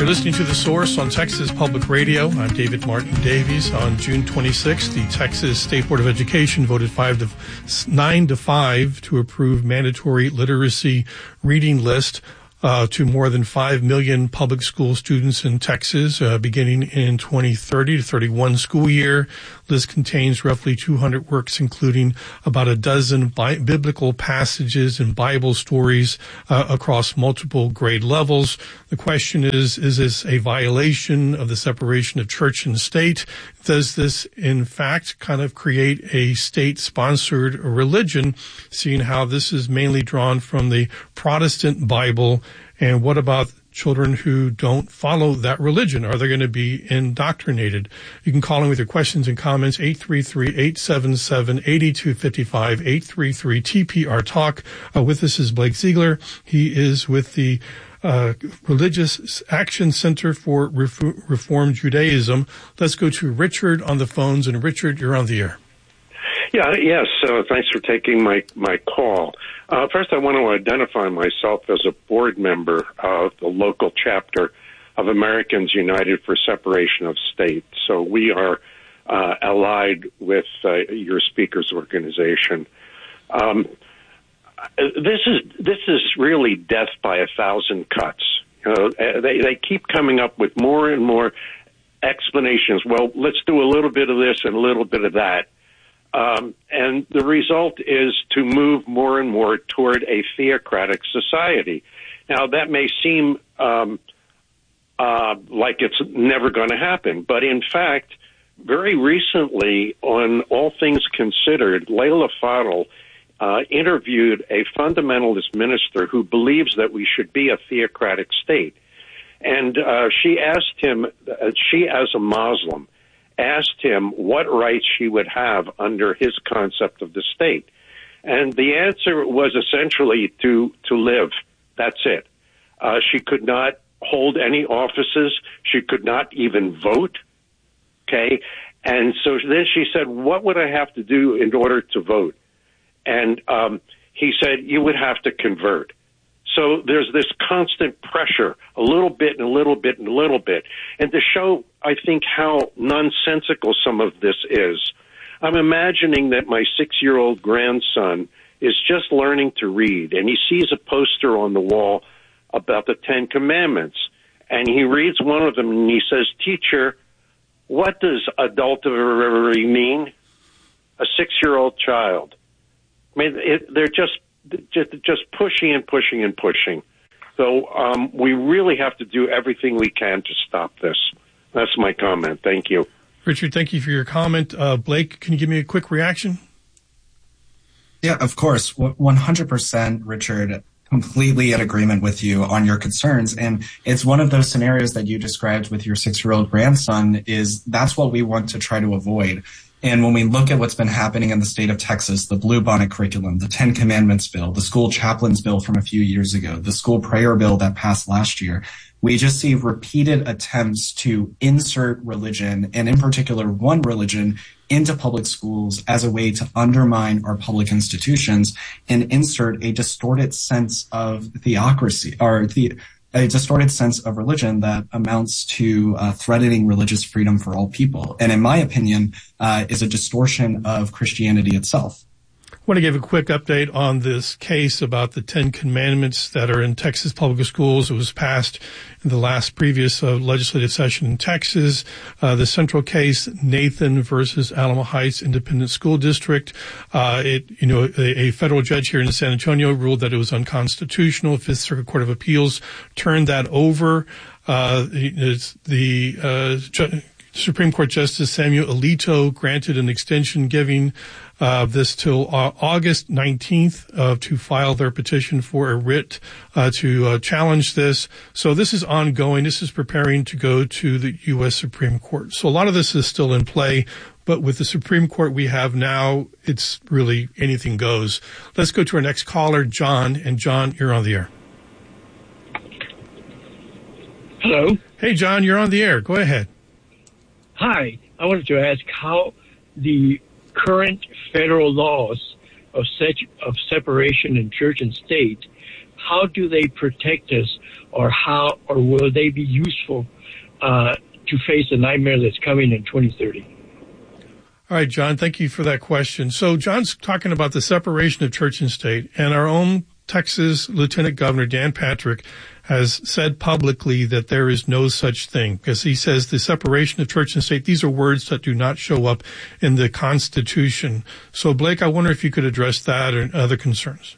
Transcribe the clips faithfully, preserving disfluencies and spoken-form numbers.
You're listening to The Source on Texas Public Radio. I'm David Martin Davies. On June twenty-sixth, the Texas State Board of Education voted five to nine to five to approve mandatory literacy reading list uh, to more than five million public school students in Texas, uh, beginning in twenty thirty to thirty-one school year. List contains roughly two hundred works, including about a dozen bi- biblical passages and Bible stories uh, across multiple grade levels. The question is, is this a violation of the separation of church and state? Does this, in fact, kind of create a state-sponsored religion, seeing how this is mainly drawn from the Protestant Bible? And what about children who don't follow that religion? Are they going to be indoctrinated? You can call in with your questions and comments, eight three three, eight seven seven, eight two five five, eight three three T P R Talk. Uh, with us is Blake Ziegler. He is with the uh, Religious Action Center for Ref- Reform Judaism. Let's go to Richard on the phones. And Richard, you're on the air. Yeah, yes. Uh, thanks for taking my, my call. Uh, first, I want to identify myself as a board member of the local chapter of Americans United for Separation of State. So we are uh, allied with uh, your speaker's organization. Um, this is this is really death by a thousand cuts. You know, they they keep coming up with more and more explanations. Well, let's do a little bit of this and a little bit of that. Um, and the result is to move more and more toward a theocratic society. Now, that may seem um, uh, like it's never going to happen, but in fact, very recently, on All Things Considered, Layla Fadel uh, interviewed a fundamentalist minister who believes that we should be a theocratic state. And uh, she asked him, uh, she as a Muslim, asked him what rights she would have under his concept of the state. And the answer was essentially to, to live. That's it. Uh, she could not hold any offices. She could not even vote. Okay. And so then she said, what would I have to do in order to vote? And um, he said, you would have to convert. So there's this constant pressure, a little bit and a little bit and a little bit. And to show, I think, how nonsensical some of this is, I'm imagining that my six-year-old grandson is just learning to read, and he sees a poster on the wall about the Ten Commandments. And he reads one of them, and he says, Teacher, what does adultery mean? A six-year-old child. I mean, it, they're just... Just, just pushing and pushing and pushing. So um, we really have to do everything we can to stop this. That's my comment. Thank you. Richard, thank you for your comment. Uh, Blake, can you give me a quick reaction? Yeah, of course. one hundred percent, Richard. Completely in agreement with you on your concerns. And it's one of those scenarios that you described with your six-year-old grandson is that's what we want to try to avoid. And when we look at what's been happening in the state of Texas, the Bluebonnet curriculum, the Ten Commandments bill, the school chaplains bill from a few years ago, the school prayer bill that passed last year, we just see repeated attempts to insert religion, and in particular one religion, into public schools as a way to undermine our public institutions and insert a distorted sense of theocracy or the a distorted sense of religion that amounts to uh, threatening religious freedom for all people. And in my opinion, uh, is a distortion of Christianity itself. I want to give a quick update on this case about the Ten Commandments that are in Texas public schools. It was passed in the last previous uh, legislative session in Texas. Uh, the central case, Nathan versus Alamo Heights Independent School District. Uh, it, you know, a, a federal judge here in San Antonio ruled that it was unconstitutional. Fifth Circuit Court of Appeals turned that over. Uh, it's the, uh, ju- Supreme Court Justice Samuel Alito granted an extension giving uh, this till uh, August nineteenth uh, to file their petition for a writ uh, to uh, challenge this. So this is ongoing. This is preparing to go to the U S Supreme Court. So a lot of this is still in play. But with the Supreme Court we have now, it's really anything goes. Let's go to our next caller, John. And John, you're on the air. Hello. Hey, John, you're on the air. Go ahead. Hi. I wanted to ask how the current federal laws of, set, of separation in church and state, how do they protect us, or how, or will they be useful uh, to face the nightmare that's coming in twenty thirty? All right, John, thank you for that question. So John's talking about the separation of church and state, and our own Texas Lieutenant Governor Dan Patrick has said publicly that there is no such thing, because he says the separation of church and state, these are words that do not show up in the Constitution. So, Blake, I wonder if you could address that or other concerns.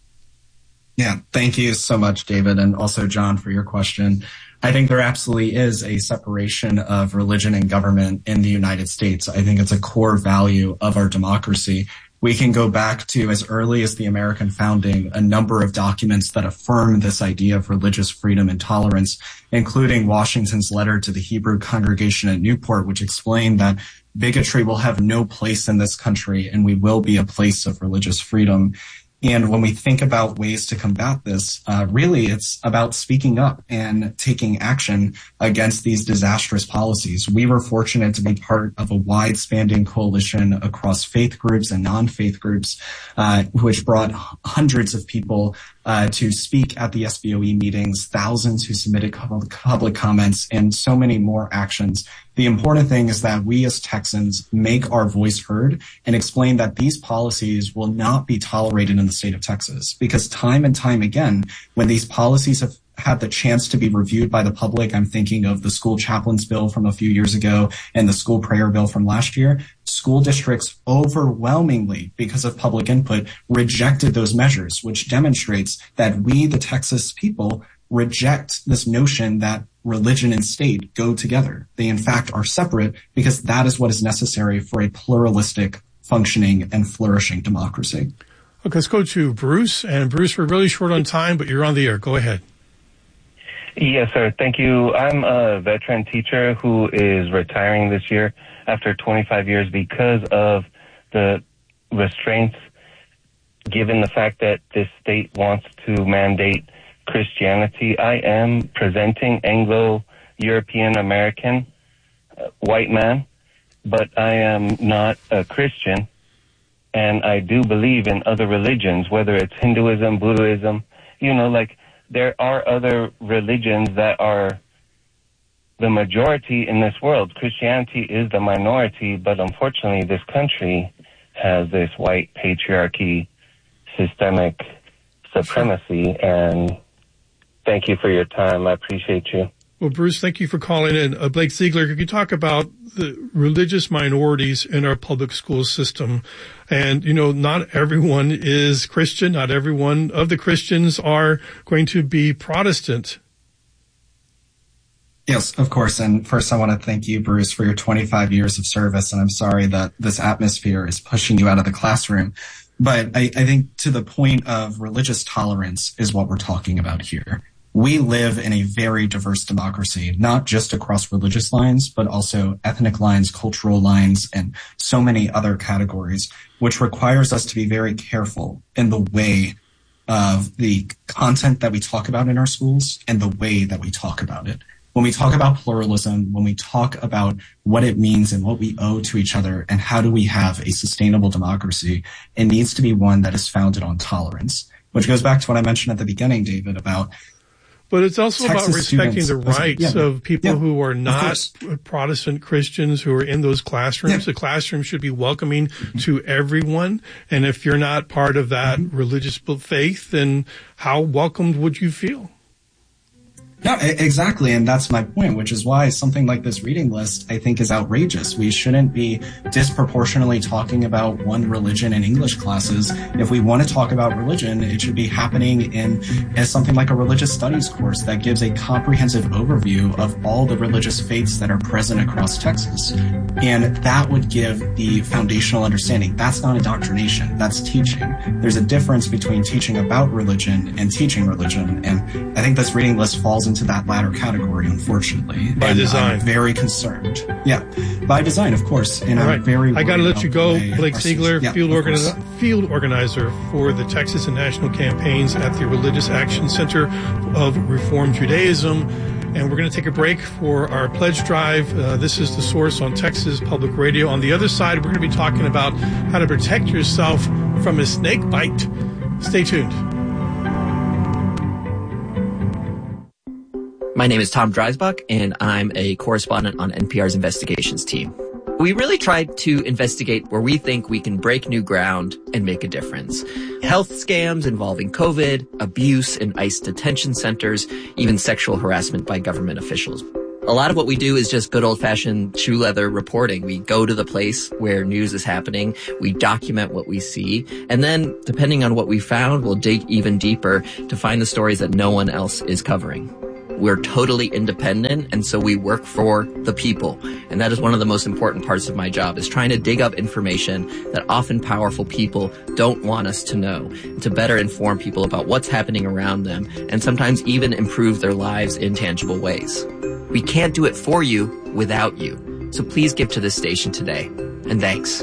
Yeah, thank you so much, David, and also John for your question. I think there absolutely is a separation of religion and government in the United States. I think it's a core value of our democracy. We can go back to as early as the American founding, a number of documents that affirm this idea of religious freedom and tolerance, including Washington's letter to the Hebrew congregation at Newport, which explained that bigotry will have no place in this country and we will be a place of religious freedom. And when we think about ways to combat this, uh, really it's about speaking up and taking action against these disastrous policies. We were fortunate to be part of a wide-spanning coalition across faith groups and non-faith groups, uh, which brought hundreds of people uh, to speak at the S B O E meetings, thousands who submitted public comments, and so many more actions. The important thing is that we as Texans make our voice heard and explain that these policies will not be tolerated in the state of Texas, because time and time again, when these policies have had the chance to be reviewed by the public, I'm thinking of the school chaplains bill from a few years ago and the school prayer bill from last year, school districts overwhelmingly, because of public input, rejected those measures, which demonstrates that we, the Texas people, reject this notion that religion and state go together. They, in fact, are separate, because that is what is necessary for a pluralistic, functioning, and flourishing democracy. Okay, let's go to Bruce. And Bruce, we're really short on time, but you're on the air. Go ahead. Yes, sir. Thank you. I'm a veteran teacher who is retiring this year after twenty-five years because of the restraints, given the fact that this state wants to mandate Christianity. I am presenting Anglo-European American uh, white man, but I am not a Christian, and I do believe in other religions, whether it's Hinduism, Buddhism, you know, like there are other religions that are the majority in this world. Christianity is the minority, but unfortunately this country has this white patriarchy, systemic supremacy, and thank you for your time. I appreciate you. Well, Bruce, thank you for calling in. Uh, Blake Ziegler, could you talk about the religious minorities in our public school system? And, you know, not everyone is Christian. Not everyone of the Christians are going to be Protestant. Yes, of course. And first, I want to thank you, Bruce, for your twenty-five years of service. And I'm sorry that this atmosphere is pushing you out of the classroom. But I, I think to the point of religious tolerance is what we're talking about here. We live in a very diverse democracy, not just across religious lines, but also ethnic lines, cultural lines, and so many other categories, which requires us to be very careful in the way of the content that we talk about in our schools and the way that we talk about it. When we talk about pluralism, when we talk about what it means and what we owe to each other and how do we have a sustainable democracy, it needs to be one that is founded on tolerance, which goes back to what I mentioned at the beginning, David, about But it's also Texas about respecting students, the rights yeah, of people yeah, who are not Protestant Christians who are in those classrooms. Yeah. The classroom should be welcoming mm-hmm. to everyone. And if you're not part of that mm-hmm. religious faith, then how welcomed would you feel? No, exactly. And that's my point, which is why something like this reading list, I think, is outrageous. We shouldn't be disproportionately talking about one religion in English classes. If we want to talk about religion, it should be happening in as something like a religious studies course that gives a comprehensive overview of all the religious faiths that are present across Texas. And that would give the foundational understanding. That's not indoctrination. That's teaching. There's a difference between teaching about religion and teaching religion. And I think this reading list falls into that latter category, unfortunately. By and design. I'm very concerned. Yeah, by design, of course. And All right. I'm very I got to let you go. Blake our, Ziegler, yeah, field, organi- field organizer for the Texas and national campaigns at the Religious Action Center of Reform Judaism. And we're going to take a break for our pledge drive. Uh, this is The Source on Texas Public Radio. On the other side, we're going to be talking about how to protect yourself from a snake bite. Stay tuned. My name is Tom Dreisbach, and I'm a correspondent on N P R's investigations team. We really tried to investigate where we think we can break new ground and make a difference. Health scams involving COVID, abuse in ICE detention centers, even sexual harassment by government officials. A lot of what we do is just good old-fashioned shoe leather reporting. We go to the place where news is happening, we document what we see, and then, depending on what we found, we'll dig even deeper to find the stories that no one else is covering. We're totally independent, and so we work for the people. And that is one of the most important parts of my job, is trying to dig up information that often powerful people don't want us to know, to better inform people about what's happening around them, and sometimes even improve their lives in tangible ways. We can't do it for you without you. So please give to this station today. And thanks.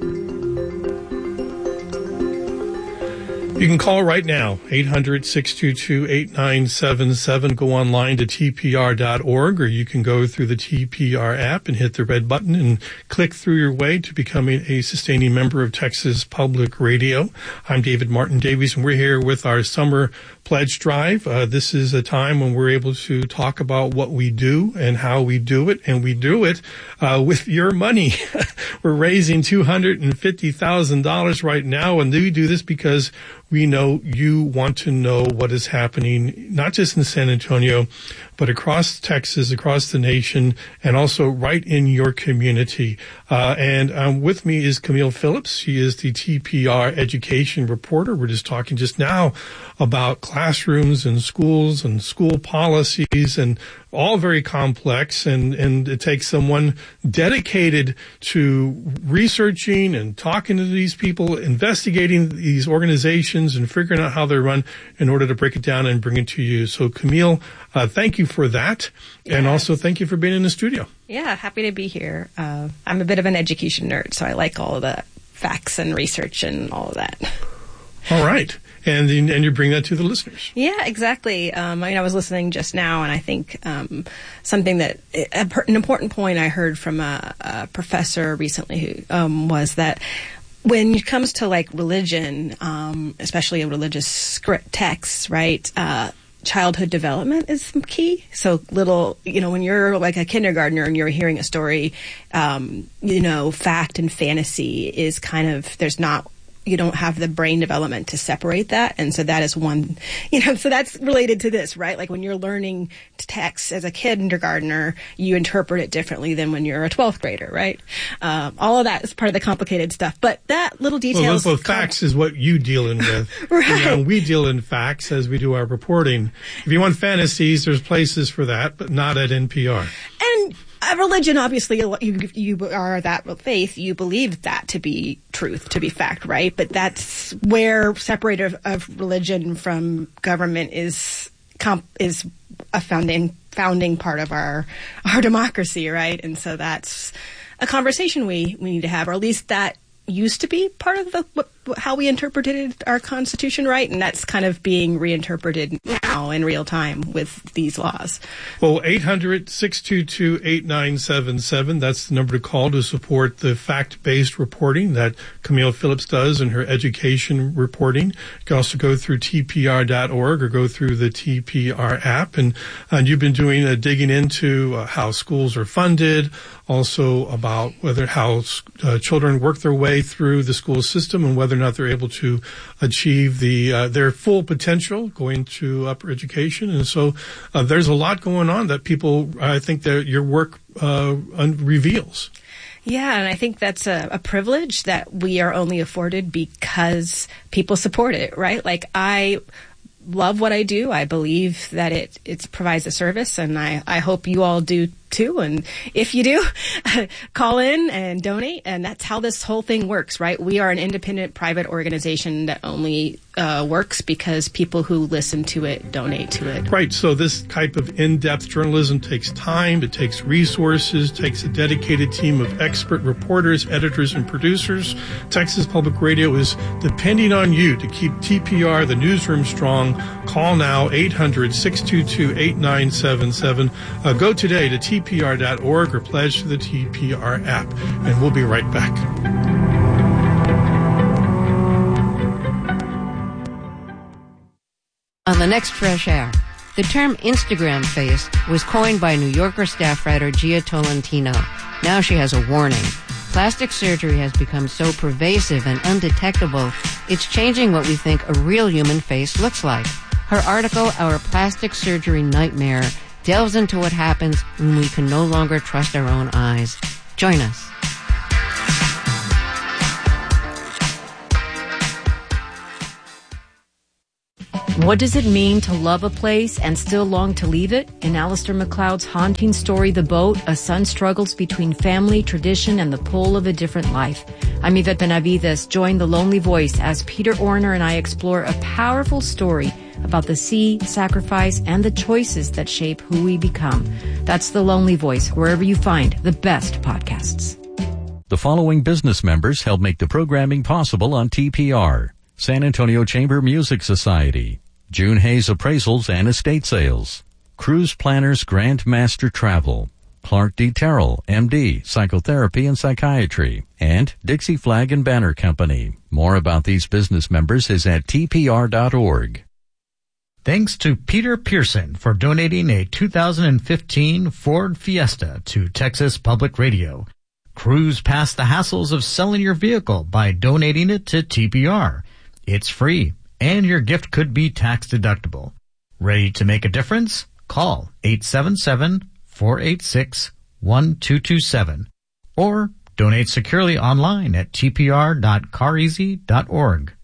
You can call right now, eight hundred, six two two, eight nine seven seven. Go online to T P R dot org, or you can go through the T P R app and hit the red button and click through your way to becoming a sustaining member of Texas Public Radio. I'm David Martin Davies, and we're here with our summer pledge drive. Uh, this is a time when we're able to talk about what we do and how we do it, and we do it uh, with your money. We're raising two hundred fifty thousand dollars right now, and we do this because we know you want to know what is happening, not just in San Antonio, but across Texas, across the nation, and also right in your community. Uh, and um, with me is Camille Phillips. She is the T P R education reporter. We're just talking just now about classrooms and schools and school policies, and all very complex, and, and it takes someone dedicated to researching and talking to these people, investigating these organizations and figuring out how they're run in order to break it down and bring it to you. So, Camille, uh, thank you for that. Yeah. And also thank you for being in the studio. Yeah, happy to be here. Uh, I'm a bit of an education nerd, so I like all of the facts and research and all of that. All right. And and you bring that to the listeners. Yeah, exactly. Um, I mean, I was listening just now, and I think um, something that an important point I heard from a, a professor recently who um, was that when it comes to like religion, um, especially a religious script texts, right? Uh, childhood development is key. So little, you know, when you're like a kindergartner and you're hearing a story, um, you know, fact and fantasy is kind of, there's not, you don't have the brain development to separate that. And so that is one, you know, so that's related to this, right? Like when you're learning text as a kindergartner, you interpret it differently than when you're a twelfth grader, right? Um, all of that is part of the complicated stuff. But that little details. Well, well facts is what you deal in with. Right. You know, we deal in facts as we do our reporting. If you want fantasies, there's places for that, but not at N P R. And a religion, obviously, you, you are that faith, you believe that to be truth, to be fact, right? But that's where separated of, of religion from government is comp, is a founding founding part of our our democracy, right? And so that's a conversation we, we need to have, or at least that used to be part of the what, how we interpreted our Constitution, right? And that's kind of being reinterpreted now in real time with these laws. Well, eight hundred, six two two, eight nine seven seven, that's the number to call to support the fact-based reporting that Camille Phillips does in her education reporting. You can also go through T P R dot org or go through the T P R app. And, and you've been doing uh, digging into uh, how schools are funded, also about whether how uh, children work their way through the school system and whether or not they're able to achieve the uh, their full potential going to upper education. And so uh, there's a lot going on that people, I think that your work uh, un- reveals. Yeah, and I think that's a, a privilege that we are only afforded because people support it, right? Like I love what I do. I believe that it, it provides a service, and I, I hope you all do too. And if you do, call in and donate. And that's how this whole thing works, right? We are an independent private organization that only uh, works because people who listen to it donate to it. Right. So this type of in-depth journalism takes time. It takes resources, takes a dedicated team of expert reporters, editors, and producers. Texas Public Radio is depending on you to keep T P R, the newsroom, strong. Call now, eight hundred, six two two, eight nine seven seven. Uh, go today to T P R dot org or pledge to the T P R app. And we'll be right back. On the next Fresh Air, The term Instagram face was coined by New Yorker staff writer Gia Tolentino. Now she has a warning. Plastic surgery has become so pervasive and undetectable, it's changing what we think a real human face looks like. Her article, Our Plastic Surgery Nightmare, delves into what happens when we can no longer trust our own eyes. Join us. What does it mean to love a place and still long to leave it? In Alistair MacLeod's haunting story, The Boat, a son struggles between family, tradition, and the pull of a different life. I'm Yvette Benavides. Join The Lonely Voice as Peter Orner and I explore a powerful story about the sea, sacrifice, and the choices that shape who we become. That's The Lonely Voice, wherever you find the best podcasts. The following business members help make the programming possible on T P R. San Antonio Chamber Music Society, June Hayes Appraisals and Estate Sales, Cruise Planners Grand Master Travel, Clark D. Terrell, M D, Psychotherapy and Psychiatry, and Dixie Flag and Banner Company. More about these business members is at T P R dot org. Thanks to Peter Pearson for donating a two thousand fifteen Ford Fiesta to Texas Public Radio. Cruise past the hassles of selling your vehicle by donating it to T P R. It's free, and your gift could be tax deductible. Ready to make a difference? Call eight seven seven, four eight six, one two two seven or donate securely online at T P R dot car easy dot org.